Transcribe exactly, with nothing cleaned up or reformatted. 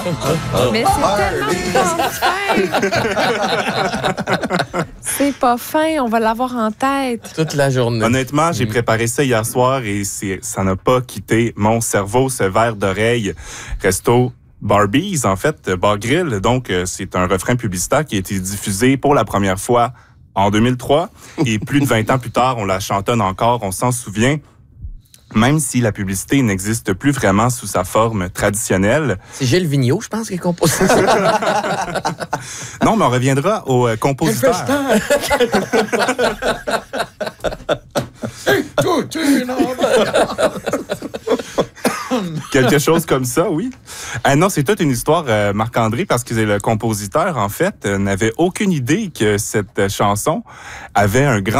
Mais c'est tellement pas fin. C'est pas fin, on va l'avoir en tête. Toute la journée. Honnêtement, j'ai préparé ça hier soir et c'est, ça n'a pas quitté mon cerveau, ce verre d'oreille. Resto Barbies, en fait, Bar Grill. Donc, c'est un refrain publicitaire qui a été diffusé pour la première fois en deux mille trois. Et plus de vingt ans plus tard, on la chantonne encore, on s'en souvient. Même si la publicité n'existe plus vraiment sous sa forme traditionnelle. C'est Gilles Vigneault, je pense, qui est composé. Non, mais on reviendra au euh, compositeur. Quelque chose comme ça, oui. Ah non, c'est toute une histoire, euh, Marc-André, parce que le compositeur, en fait, euh, n'avait aucune idée que cette chanson avait un grand